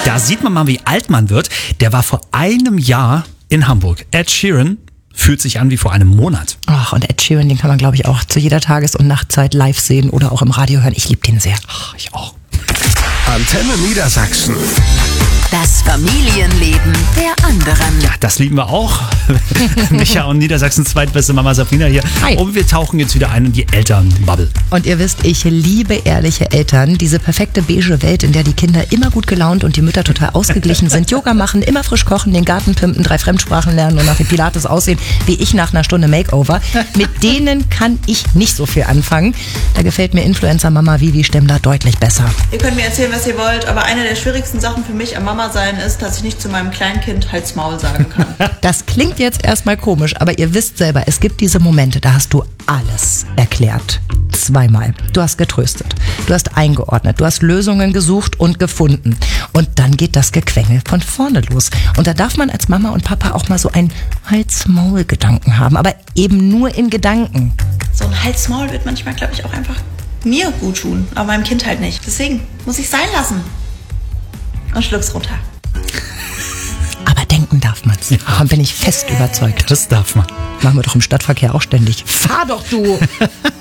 Da sieht man mal, wie alt man wird. Der war vor einem Jahr in Hamburg. Ed Sheeran fühlt sich an wie vor einem Monat. Ach, und Ed Sheeran, den kann man, glaube ich, auch zu jeder Tages- und Nachtzeit live sehen oder auch im Radio hören. Ich liebe den sehr. Ach, ich auch. Antenne Niedersachsen. Das Familienleben der anderen. Ja, das lieben wir auch. Micha und Niedersachsens zweitbeste Mama Sabrina hier. Hi. Und wir tauchen jetzt wieder ein in die Elternbubble. Und ihr wisst, ich liebe ehrliche Eltern. Diese perfekte beige Welt, in der die Kinder immer gut gelaunt und die Mütter total ausgeglichen sind, Yoga machen, immer frisch kochen, den Garten pimpen, 3 Fremdsprachen lernen und nach dem Pilates aussehen, wie ich nach einer Stunde Makeover. Mit denen kann ich nicht so viel anfangen. Da gefällt mir Influencer-Mama Vivi Stemmler deutlich besser. Ihr könnt mir erzählen, was ihr wollt, aber eine der schwierigsten Sachen für mich am Mama sein ist, dass ich nicht zu meinem Kleinkind Halt's Maul sagen kann. Das klingt jetzt erstmal komisch, aber ihr wisst selber, es gibt diese Momente, da hast du alles erklärt. 2-mal. Du hast getröstet, du hast eingeordnet, du hast Lösungen gesucht und gefunden. Und dann geht das Gequengel von vorne los. Und da darf man als Mama und Papa auch mal so einen Hals-Maul-Gedanken haben, aber eben nur in Gedanken. So ein Halt's Maul wird manchmal, glaube ich, auch einfach mir gut tun, aber meinem Kind halt nicht. Deswegen muss ich sein lassen. Und schluck's runter. Aber denken darf man's. Davon bin ich fest überzeugt. Das darf man. Machen wir doch im Stadtverkehr auch ständig. Fahr doch, du!